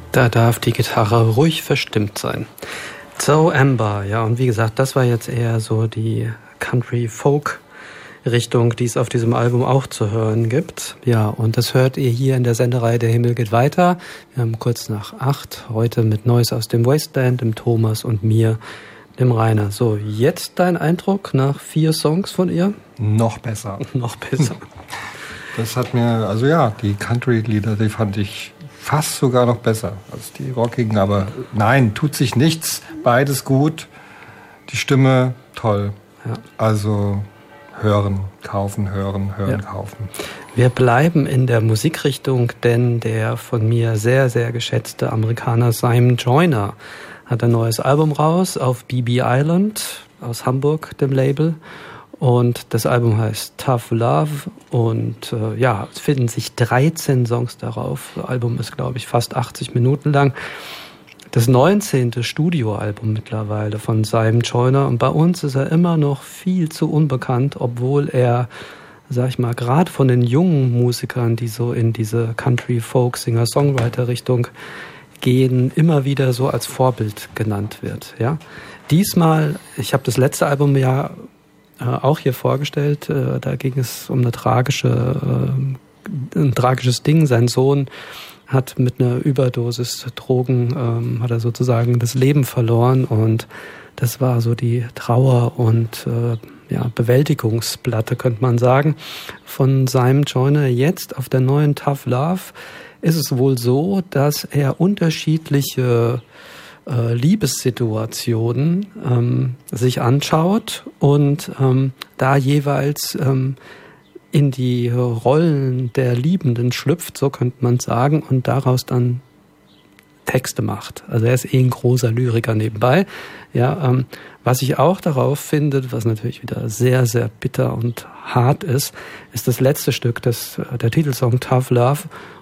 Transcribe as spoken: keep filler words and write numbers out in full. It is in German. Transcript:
Da darf die Gitarre ruhig verstimmt sein. So Amber, ja, und wie gesagt, das war jetzt eher so die Country-Folk-Richtung, die es auf diesem Album auch zu hören gibt. Ja, und das hört ihr hier in der Sendereihe Der Himmel geht weiter. Wir haben kurz nach acht, heute mit Neues aus dem Wasteland, dem Thomas und mir, dem Rainer. So, jetzt dein Eindruck nach vier Songs von ihr? Noch besser. Noch besser. Das hat mir, also ja, die Country-Lieder, die fand ich fast sogar noch besser als die rockigen, aber nein, tut sich nichts, beides gut, die Stimme toll, ja. Also hören, kaufen, hören, hören, ja. Kaufen. Wir bleiben in der Musikrichtung, denn der von mir sehr, sehr geschätzte Amerikaner Simon Joyner hat ein neues Album raus auf B B Island aus Hamburg, dem Label. Und das Album heißt Tough Love und äh, ja, es finden sich dreizehn Songs darauf. Das Album ist, glaube ich, fast achtzig Minuten lang. Das neunzehnte Studioalbum mittlerweile von Simon Joyner. Und bei uns ist er immer noch viel zu unbekannt, obwohl er, sag ich mal, gerade von den jungen Musikern, die so in diese Country, Folk, Singer, Songwriter-Richtung gehen, immer wieder so als Vorbild genannt wird. Ja, diesmal, ich habe das letzte Album ja auch hier vorgestellt. Da ging es um eine tragische, ein tragisches Ding. Sein Sohn hat mit einer Überdosis Drogen, hat er sozusagen das Leben verloren und das war so die Trauer- und ja, Bewältigungsplatte, könnte man sagen, von Simon Joyner. Jetzt auf der neuen Tough Love ist es wohl so, dass er unterschiedliche Äh, Liebessituationen ähm, sich anschaut und ähm, da jeweils ähm, in die Rollen der Liebenden schlüpft, so könnte man sagen, und daraus dann Texte macht. Also er ist eh ein großer Lyriker nebenbei. Ja, ähm, was ich auch darauf finde, was natürlich wieder sehr, sehr bitter und hart ist, ist das letzte Stück, das, der Titelsong Tough Love.